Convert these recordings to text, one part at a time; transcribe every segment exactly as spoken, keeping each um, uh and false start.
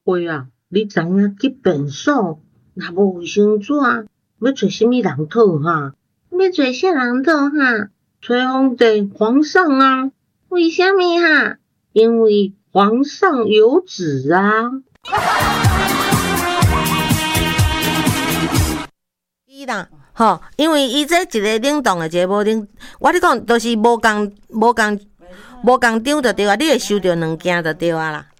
喂啊，你知影去便所，若无卫生纸，要找什么人讨哈？要找啥人讨哈？找皇帝、皇上啊？为什么哈？因为皇上有旨啊。 伊啦，吼，因为伊这一个冷冻的，一个无冷，我咧讲都是无共无共无共张就对啊，你会收到两件就对啊啦。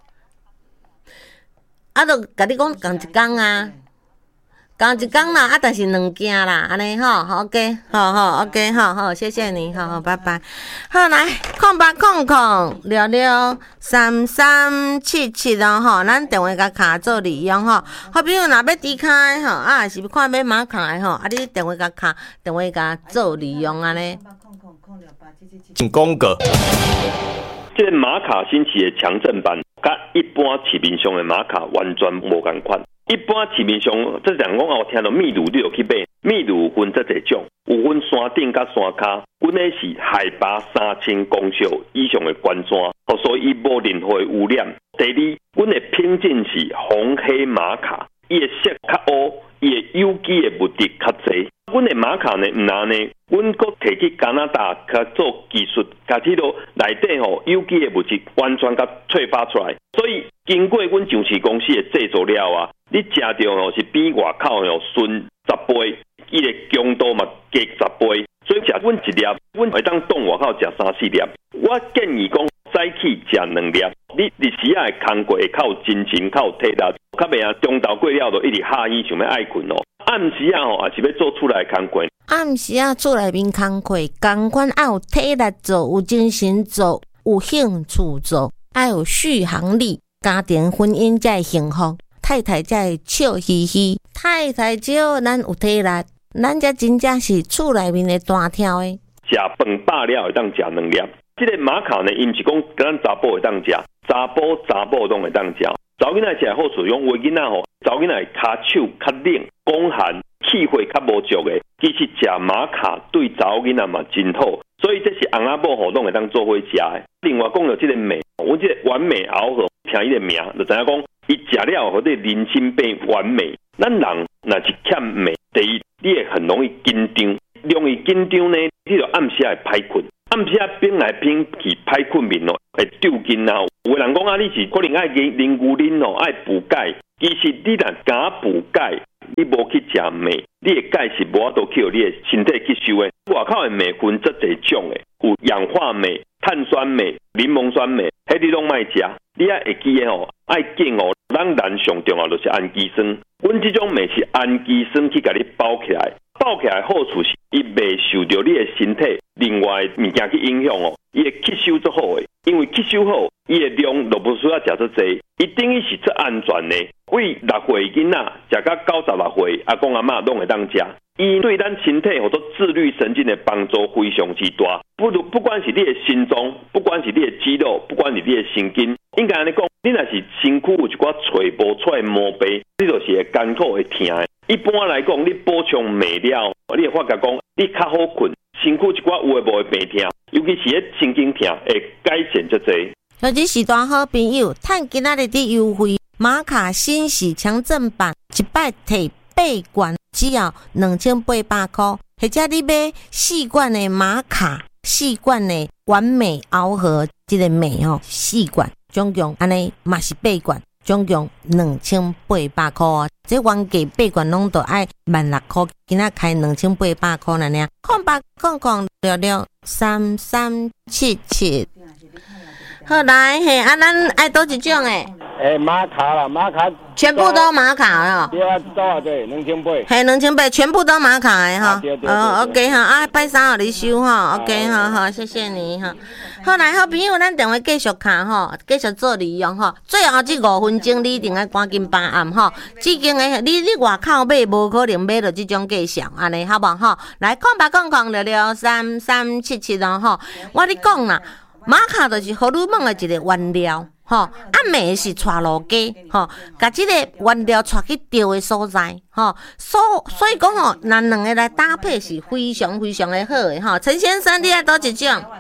啊，就甲你讲共一工啊，共一工啦，啊，但是两件啦，安尼吼，好 ，OK， 好好 ，OK， 好好，谢谢你，好好，拜拜。好来，空八空空六六三三七七哦，吼，咱电话甲卡做利用吼。好朋友若要离开吼，啊，还是要看买马卡的吼，啊，你电话甲卡，电话甲做利用安尼。 请公告。 这个马卡新奇的强震版，甲一般市面上的马卡完全无共款。一般市面上，即人讲我听到秘鲁你就去买，秘鲁分这一种，有分山顶甲山骹，阮迄是海拔三千公尺以上的悬山，所以伊无任何污染。第二，阮的品种是红黑马卡，伊的色较乌，伊的有机的物质较侪。阮的马卡呢，毋然呢，阮阁摕去加拿大甲做技术，甲迄落内底吼有机的物质完全甲催发出来。所以经过阮上市公司的制作了啊，你食到吼是比外口吼顺十倍，伊的强度嘛加十倍。所以食阮一粒，阮会当冻外口食三四粒。我建议讲早起食两粒，你日时啊空过会较有精神，较有体力，较袂啊中昼过了就一直哈伊想要爱困哦。暗时啊吼，也是要做出来工课。 暗时啊，做内面工课，共款爱有体力做，有精神做，有兴趣做，爱有续航力，家庭婚姻才会幸福，太太才会笑嘻嘻。太太少，咱有体力，咱才真正是厝内面的单挑的。 食饭饱了会当食两粒。这个马卡呢，伊毋是讲咱查甫会当食，查甫查某拢会当食。查某囡仔食好处，用话囡仔吼，查某囡仔骹手较冷、讲寒、气血较无足的，其实食马卡对查某囡仔嘛真好。所以这是翁仔某吼拢会当做伙食的。另外讲到这个美，我这个完美熬合，听伊个名就知影讲，伊食了后，对人生变完美。咱人若是欠美，第一你会很容易紧张，容易紧张呢，你就暗时会歹困。暗时啊，拼来拼去歹困眠咯，会丢筋啊。有个人讲啊，你是可能爱啉啉牛奶咯，爱补钙。其实你若敢补钙，你无去食镁，你的钙是无法度去你的身体吸收的。外口的镁分足侪种的，有氧化镁、碳酸镁、柠檬酸镁，迄你拢莫食。你啊会记的吼，爱记哦。咱人上重要就是氨基酸，阮这种镁是氨基酸去甲你包起来。包起来好处是，伊袂受到你的身体另外物件去影响哦，伊会吸收足好诶，因为吸收好，伊的量就不需要食足济，伊等于是最安全的。为六岁囡仔食到九十六岁，阿公阿嬷拢会当食，伊对咱身体或者自律神经的帮助非常之大。不如不管是你的心脏，不管是你的肌肉，不管是你的神经，应该安尼讲，你若是身躯有一寡找无出来毛病，你就是会艰苦会疼的。一般来讲，你补充镁了，你会发觉讲你较好困，身躯一寡有诶无诶病痛，尤其是迄神经痛会改善足济。 尤其是大好朋友，趁今仔日的优惠，马卡新喜强震版一摆摕八罐，只要两千八百块，或者你买四罐的马卡，四罐的完美熬合这个镁吼，四罐总共安尼嘛是八罐。总共两千八百块哦，这原价八罐拢都爱万六块，今仔开两千八百块了呢。空八空空六六三三七七，好来嘿，啊，咱爱多一种诶？ 诶，马卡啦，马卡全部都马卡哦。 对啊，多少对？两千八。 嘿，两千八，全部都马卡诶哈。 对对对。 哦 ，OK 哈，啊，拜三号你收哈 ，OK 好好，谢谢你哈。好来，好朋友，咱电话继续卡吼，继续做利用吼。最后这五分钟，你一定要赶紧办案吼。至今诶，你你外口买无可能买到这种价钱，安尼好无吼？来，空八空空六六三三七七哦吼。我咧讲啦，马卡就是荷尔蒙的一个原料。吼，啊镁是带路鸡，吼，甲即个原料带去对的所在，吼，所所以讲吼，咱两个来搭配是非常非常的好的吼。陈先生，你爱倒一种？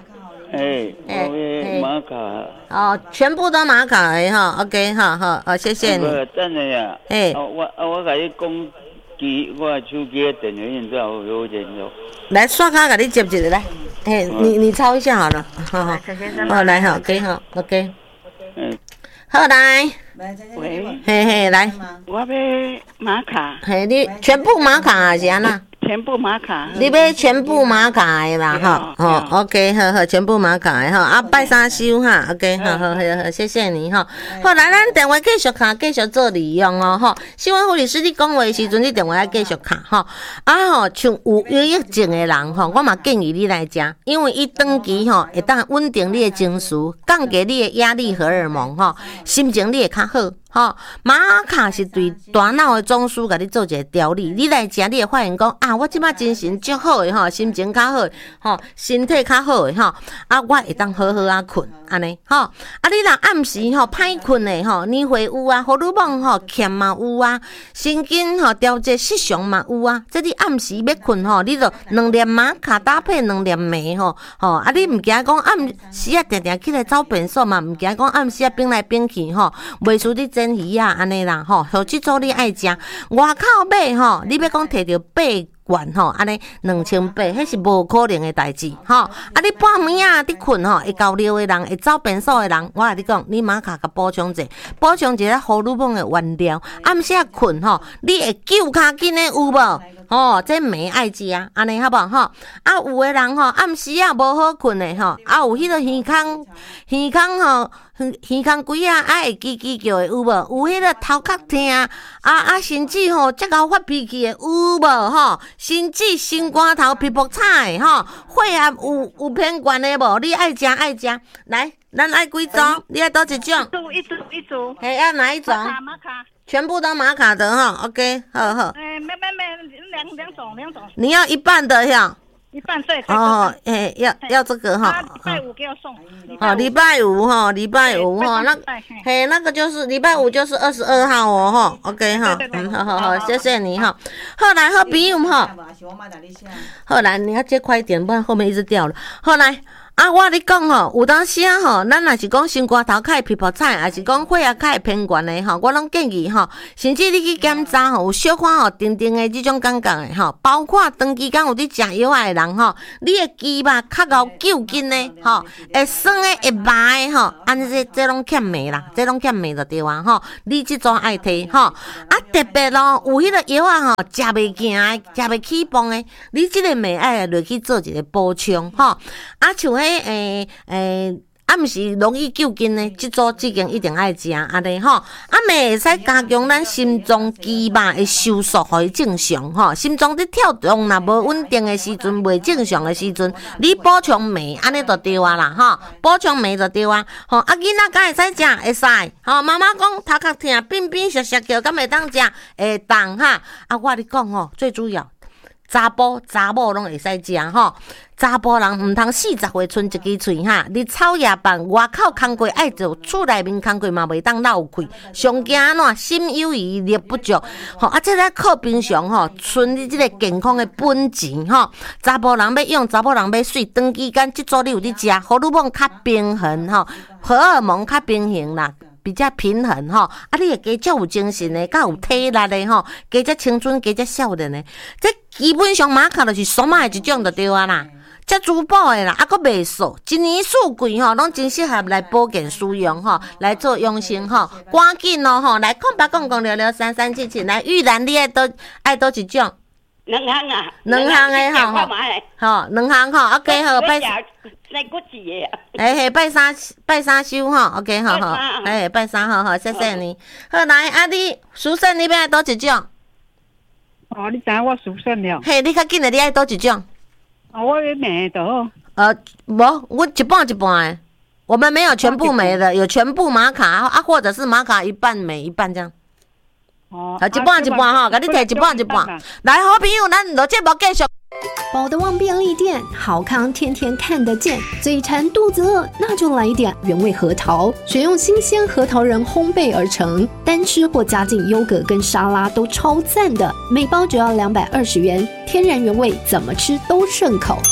哎， 哎我玛卡。 哦，全部都玛卡的哈 ，OK， 好好好，谢谢你。 等下呀， 哎， 我我甲你讲，机我手机的电源现在有有电了。 来，刷卡给你接一个来，哎，你你抄一下好了，好好，好来好，OK 好 ，OK， 嗯， 好来， 喂， 嘿嘿来， 我要玛卡， 嘿你全部玛卡还是安那？ 全部玛卡。 你要全部玛卡的啦，哈，哦 ，OK， 好好，全部玛卡的哈，啊，拜三收哈 ，OK， 好好好好，谢谢你哈。好，来，咱电话继续卡，继续做利用哦，哈。新闻护理师你讲话的时阵，你电话要继续卡哈。啊吼，像有有疫症的人吼，我嘛建议你来食，因为伊长期吼会当稳定你的情绪，降低你的压力荷尔蒙吼，心情你会较好。吼，玛卡是对大脑的总枢甲你做一个调理，你来食你会发现讲啊，我即摆精神足好诶吼，心情较好，吼，身体较好诶吼，啊，我会当好好啊困，安尼吼，啊，你若暗时吼歹困诶吼，年岁有啊，荷尔蒙吼欠嘛有啊，神经吼调节失常嘛有啊，即你暗时要困吼，你就两粒玛卡搭配两粒镁吼，吼，啊，你毋惊讲暗时啊定定起来走便所嘛，毋惊讲暗时啊变来变去吼，袂输你真鱼啊，安尼啦吼，像即组你爱食，外口买吼，你要讲摕着八罐吼，安尼两千八，迄是无可能的代志吼。啊，你半暝啊，你困吼，会交尿的人，会走便所的人，我甲你讲，你玛卡甲补充者，补充一个荷尔蒙的原料，暗时啊困吼，你会救较紧的有无？吼，这镁爱食啊，安尼好无吼？啊，有的人吼，暗时啊无好困的吼，啊有迄个耳孔，耳孔吼。耳孔规啊，啊会叽叽叫的有无？有迄个头壳痛啊，啊甚至吼足够发脾气的有无吼？甚至心肝头、皮肤差的吼，血压有有偏悬的无？你爱食爱食，来，咱爱几种？你爱多一种？ 一组一组。 嘿，要哪一种？ 玛卡玛卡。 全部都玛卡的哈 ，OK， 好好。 哎，没没没，两两种两种。 你要一半的呀？ 一半对。 哦，哎，要要这个哈。 礼拜五给我送。 哦，礼拜五哈，礼拜五哈，那嘿，那个就是礼拜五就是二十二号哦哈 ，OK 哈，嗯，好好好，谢谢你哈。后来好朋友哈，后来你要接快一点，不然后面一直掉了。后来。啊，我你讲吼，有当时啊吼，咱若是讲心肝头较会皮肤菜，还是讲血压较会偏悬的吼，我拢建议吼，甚至你去检查吼，有小可吼定定的这种感觉的吼，包括长期间有伫食药的人吼，你的肌肉较够救筋的吼，会酸的会麻的吼，安尼这这拢欠镁啦，这拢欠镁就对啊吼，你这种爱摕吼，啊特别咯，有迄个药啊吼，食袂行的，食袂起磅的，你这个镁爱落去做一个补充吼，啊像迄。诶诶，啊，毋是容易救筋的，即组之前一定爱食，安尼吼。啊，咪会使加强咱心脏肌肉的收缩，互伊正常吼。心脏伫跳动若无稳定的时阵，袂正常的时阵，你补充镁，安尼就对啊啦吼。补充镁就对啊。吼，啊，囡仔敢会使食，会使。吼，妈妈讲头壳痛，变变缩缩叫，敢会当食，会当哈。啊，我你讲吼，最主要。查甫查某拢会使食吼，查甫人毋通四十岁剩一支喙哈，你草夜饭外口空过爱做，厝内面空过嘛袂当漏气，上惊安怎心有余力不足，吼啊！这个靠平常吼，存你这个健康的本钱吼。查甫人要用，查甫人要水，长期间即组你有伫食，荷尔蒙较平衡吼，荷尔蒙较平衡啦。比较平衡吼，啊，你会加较有精神的，较有体力的吼，加只青春，加只少年的，这基本上玛卡就是数码的一种就对啊啦，这珠宝的啦，啊，佫袂俗，一年四季吼，拢真适合来保健使用吼，来做养生吼，赶紧咯吼，来空白公公聊聊三三七七，来玉兰你爱多爱多一种。 两行啊， 两行的吼，吼，两行吼 ，OK 好，拜。 来骨子的啊！ 哎嘿，拜三拜三收吼 ，OK 好好，哎拜三好好，谢谢你。好来，啊你淑胜你要爱多一种？ 哦，你知影我淑胜了。 嘿，你较紧的，你爱多一种？ 哦，我要美的。 呃，无，我一半一半的，我们没有全部没的，有全部玛卡啊，或者是玛卡一半美一半这样。哦，啊一半一半吼，甲你摕一半一半。来，好朋友，咱落节目继续。 宝德旺便利店，好康天天看得见。嘴馋肚子饿，那就来一点原味核桃，选用新鲜核桃仁烘焙而成，单吃或加进优格跟沙拉都超赞的。每包只要两百二十元，天然原味，怎么吃都顺口。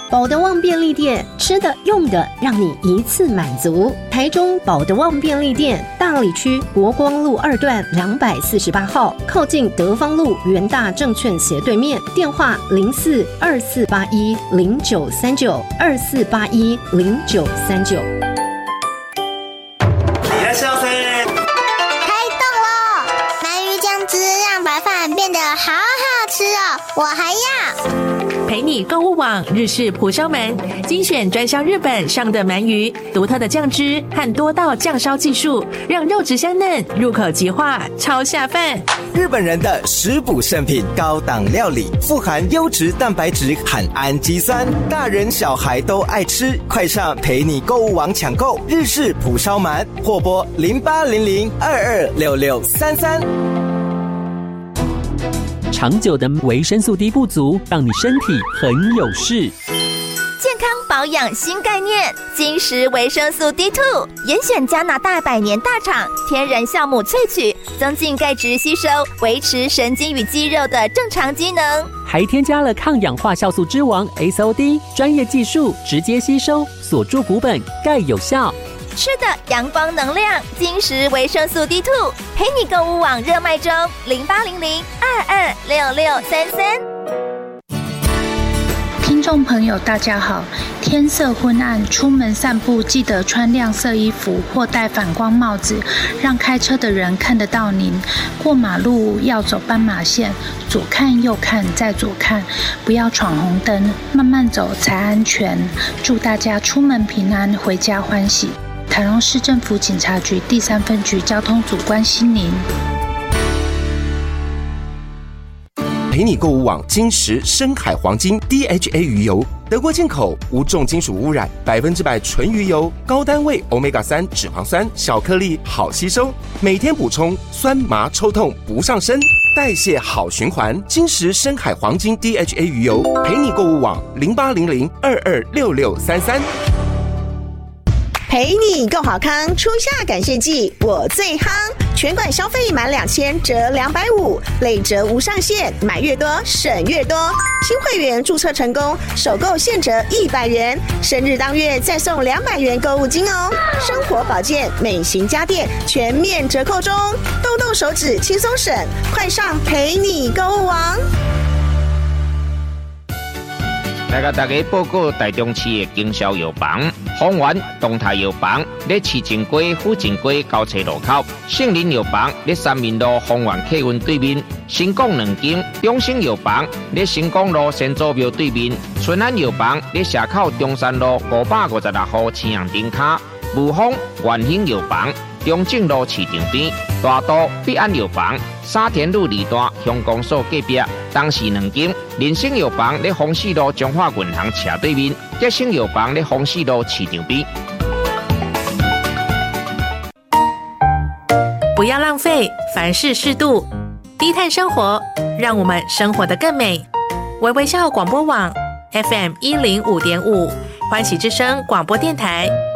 保德旺便利店，吃的用的让你一次满足。台中保德旺便利店，大里区国光路二段两百四十八号，靠近德芳路元大证券斜对面。电话零四二四八一零九三九二四八一零九三九。 变得好好吃哦，我还要。 陪你购物网日式蒲烧鳗，精选专销日本上的鳗鱼，独特的酱汁和多道酱烧技术，让肉质香嫩，入口即化，超下饭。 日本人的食补圣品，高档料理，富含优质蛋白质和氨基酸，大人小孩都爱吃。快上陪你购物网抢购日式蒲烧鳗，或拨零八零零二二六六三三。 长久的维生素 D 不足，让你身体很有事。 健康保养新概念，金石维生素 D 二 严选加拿大百年大厂天然酵母萃取，增进钙质吸收，维持神经与肌肉的正常机能。 还添加了抗氧化酵素之王 S O D， 专业技术直接吸收，锁住骨本，钙有效。 吃的阳光能量，金石维生素 D 二， 陪你购物网热卖中，零八零零二二六六三三。 听众朋友大家好，天色昏暗，出门散步记得穿亮色衣服或戴反光帽子，让开车的人看得到您。过马路要走斑马线，左看右看再左看，不要闯红灯，慢慢走才安全。祝大家出门平安，回家欢喜。台中市政府警察局第三分局交通组关心您。 陪你购物网金石深海黄金 D H A 鱼油，德国进口，无重金属污染，百分之百纯鱼油，高单位 欧米伽三 脂肪酸，小颗粒好吸收，每天补充，酸麻抽痛不上身，代谢好循环。金石深海黄金 D H A 鱼油，陪你购物网零八零零二二六六三三。 陪你购好康，初夏感谢季我最夯，全馆消费满两千折两百五，累折无上限，买越多省越多。新会员注册成功，首购现折一百元，生日当月再送两百元购物金哦。生活保健、美型家电全面折扣中，动动手指轻松省，快上陪你购物网。 来甲大家报告台中市的经销药房，丰源东泰药房在市政街府政街交叉路口，杏林药房在三民路丰源客运对面，新港两间中兴药房在新港路先祖庙对面，春安药房在社口中山路五百五十六号青阳顶卡，武丰元兴药房中正路市场边，大都必安药房沙田路二段乡公所隔壁，东市两间人生药房在丰市路中华银行斜对面，吉生药房在丰市路市场边。 不要浪费，凡事适度，低碳生活，让我们生活得更美。微微笑广播网 F M 一零五点五，欢喜之声广播电台。